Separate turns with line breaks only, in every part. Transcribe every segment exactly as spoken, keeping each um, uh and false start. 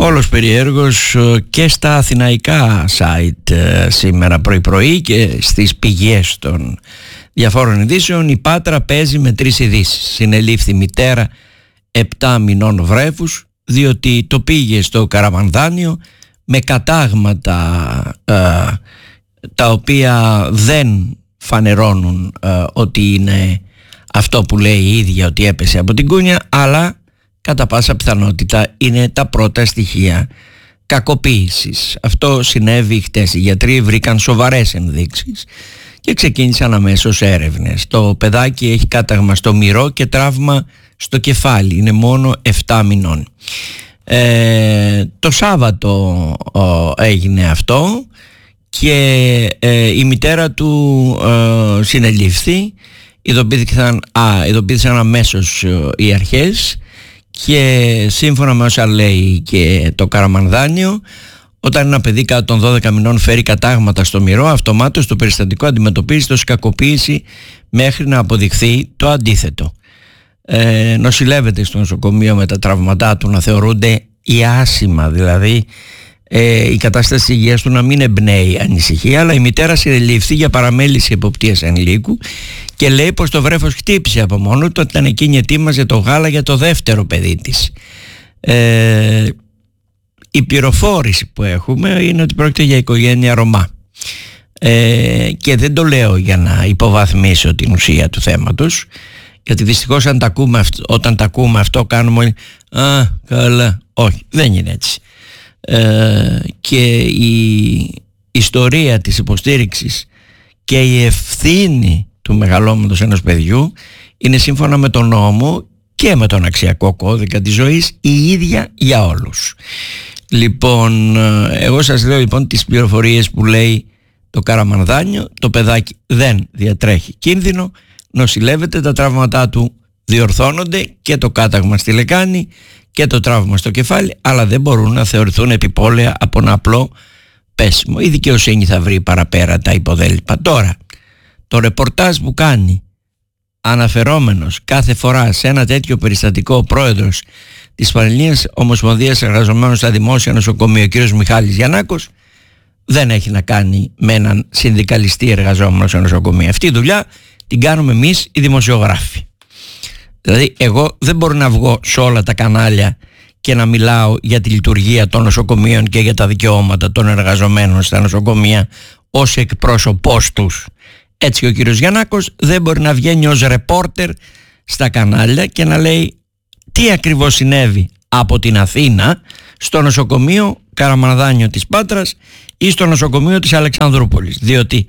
όλος περιέργως και στα αθηναϊκά site σήμερα πρωί-πρωί και στις πηγές των διαφόρων ειδήσεων. Η Πάτρα παίζει με τρεις ειδήσεις. Συνελήφθη μητέρα επτά μηνών βρέφους διότι το πήγε στο Καραμανδάνιο με κατάγματα ε, τα οποία δεν φανερώνουν ε, ότι είναι αυτό που λέει η ίδια, ότι έπεσε από την κούνια, αλλά κατά πάσα πιθανότητα είναι τα πρώτα στοιχεία κακοποίησης. Αυτό συνέβη χτες. Οι γιατροί βρήκαν σοβαρές ενδείξεις και ξεκίνησαν αμέσως έρευνες. Το παιδάκι έχει κάταγμα στο μυρό και τραύμα στο κεφάλι. Είναι μόνο επτά μηνών. Ε, το Σάββατο ο, έγινε αυτό και ε, η μητέρα του ε, συνελήφθη. Ειδοποιήθηκαν, α, ειδοποιήθηκαν αμέσως ε, οι αρχές και σύμφωνα με όσα λέει και το Καραμανδάνιο, όταν ένα παιδί κάτω των δώδεκα μηνών φέρει κατάγματα στο μυρό, αυτομάτως το περιστατικό αντιμετωπίζεται ως κακοποίηση μέχρι να αποδειχθεί το αντίθετο. Ε, νοσηλεύεται στο νοσοκομείο με τα τραυματά του να θεωρούνται οι άσημα, δηλαδή ε, η κατάσταση της υγείας του να μην εμπνέει ανησυχία, αλλά η μητέρα συνελήφθη για παραμέληση εποπτείας ενηλίκου και λέει πως το βρέφος χτύπησε από μόνο του όταν εκείνη ετοίμαζε το γάλα για το δεύτερο παιδί της. Ε, η πληροφόρηση που έχουμε είναι ότι πρόκειται για οικογένεια Ρωμά. Ε, και δεν το λέω για να υποβαθμίσω την ουσία του θέματος, γιατί δυστυχώς αν τα ακούμε, όταν τα ακούμε αυτό κάνουμε όλοι «Α, καλά». Όχι, δεν είναι έτσι. Ε, και η ιστορία της υποστήριξης και η ευθύνη του μεγαλώματος ενός παιδιού είναι σύμφωνα με τον νόμο και με τον αξιακό κώδικα της ζωής η ίδια για όλους. Λοιπόν, εγώ σας λέω λοιπόν τις πληροφορίες που λέει το Καραμανδάνιο. Το παιδάκι δεν διατρέχει κίνδυνο, νοσηλεύεται, τα τραύματά του διορθώνονται και το κάταγμα στη λεκάνη και το τραύμα στο κεφάλι, αλλά δεν μπορούν να θεωρηθούν επιπόλαια από ένα απλό πέσιμο. Η δικαιοσύνη θα βρει παραπέρα τα υποδέλυπα. Τώρα, το ρεπορτάζ που κάνει αναφερόμενος κάθε φορά σε ένα τέτοιο περιστατικό ο πρόεδρος της Πανελληνίας Ομοσπονδίας Εργαζομένων στα Δημόσια Νοσοκομεία, ο κ. Μιχάλης Γιαννάκος, δεν έχει να κάνει με έναν συνδικαλιστή εργαζόμενο σε νοσοκομεία. Αυτή η δουλειά την κάνουμε εμείς οι δημοσιογράφοι. Δηλαδή εγώ δεν μπορώ να βγω σε όλα τα κανάλια και να μιλάω για τη λειτουργία των νοσοκομείων και για τα δικαιώματα των εργαζομένων στα νοσοκομεία ως εκπρόσωπός τους. Έτσι ο κύριος Γιαννάκος δεν μπορεί να βγαίνει ως ρεπόρτερ στα κανάλια και να λέει τι ακριβώς συνέβη από την Αθήνα στο νοσοκομείο Καραμανδάνιο της Πάτρας ή στο νοσοκομείο της Αλεξανδρούπολης, διότι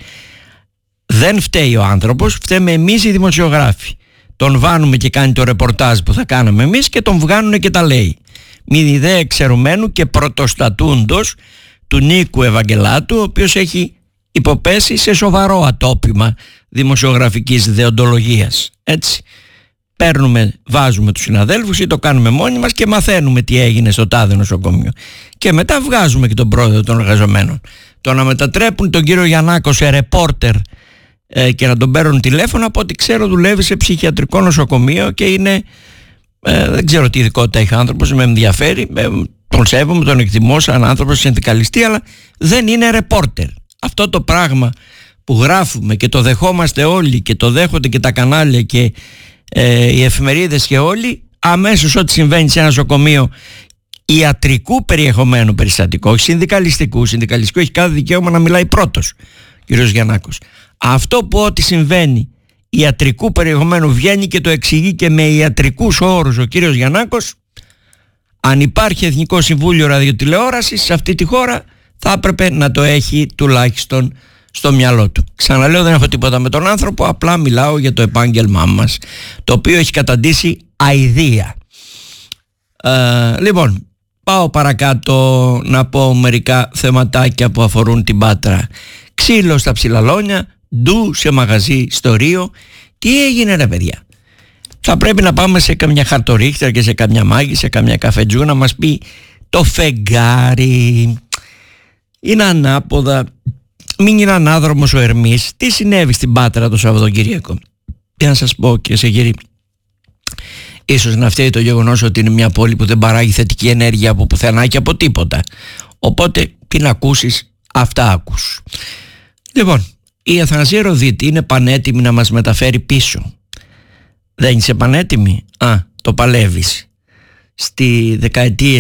δεν φταίει ο άνθρωπος, φταίμε εμείς οι δημοσιογράφοι. Τον βάνουμε και κάνει το ρεπορτάζ που θα κάναμε εμείς και τον βγάνουν και τα λέει. Μην ιδέα εξαιρουμένου και πρωτοστατούντος του Νίκου Ευαγγελάτου, ο οποίος έχει υποπέσει σε σοβαρό ατόπιμα δημοσιογραφικής δεοντολογίας. Έτσι, παίρνουμε, βάζουμε τους συναδέλφους ή το κάνουμε μόνοι μας και μαθαίνουμε τι έγινε στο τάδε νοσοκομείο. Και μετά βγάζουμε και τον πρόεδρο των εργαζομένων. Το να μετατρέπουν τον κύριο Γιαννάκο σε ρεπόρτερ ε, και να τον παίρνουν τηλέφωνο, από ό,τι ξέρω δουλεύει σε ψυχιατρικό νοσοκομείο και είναι, ε, δεν ξέρω τι ειδικότητα έχει άνθρωπος, με ενδιαφέρει, ε, τον σέβομαι, τον εκτιμώ σαν άνθρωπος συνδικαλιστή, αλλά δεν είναι ρεπόρτερ. Αυτό το πράγμα που γράφουμε και το δεχόμαστε όλοι και το δέχονται και τα κανάλια και ε, οι εφημερίδες και όλοι, αμέσως ό,τι συμβαίνει σε ένα νοσοκομείο ιατρικού περιεχομένου περιστατικό, όχι συνδικαλιστικού, συνδικαλιστικό έχει κάθε δικαίωμα να μιλάει πρώτος κύριος Γιαννάκος. Αυτό που ό,τι συμβαίνει ιατρικού περιεχομένου βγαίνει και το εξηγεί και με ιατρικούς όρους ο κύριος Γιαννάκος, αν υπάρχει Εθνικό Συμβούλιο Ραδιοτηλεόρασης σε αυτή τη χώρα θα έπρεπε να το έχει τουλάχιστον στο μυαλό του. Ξαναλέω, δεν έχω τίποτα με τον άνθρωπο, απλά μιλάω για το επάγγελμά μας, το οποίο έχει καταντήσει αηδία. Ε, λοιπόν, πάω παρακάτω να πω μερικά θεματάκια που αφορούν την Πάτρα. Ξύλο στα ψηλαλόνια, ντου σε μαγαζί στο Ρίο. Τι έγινε ρε παιδιά? Θα πρέπει να πάμε σε καμιά χαρτορίχτρα και σε καμιά μάγη, σε καμιά καφετζού να μας πει το φεγγάρι είναι ανάποδα, μην είναι ανάδρομος ο Ερμής. Τι συνέβη στην Πάτρα το Σαββατοκύριακο? Τι να σας πω και σε γύρι. Ίσως να φταίει το γεγονός ότι είναι μια πόλη που δεν παράγει θετική ενέργεια από πουθενά και από τίποτα. Οπότε τι να ακούσεις, αυτά άκους. Λοιπόν, η Αθανασία Ροδίτη είναι πανέτοιμη να μας μεταφέρει πίσω. Δεν είσαι πανέτοιμη? Α, το παλεύεις. Στη δεκαετία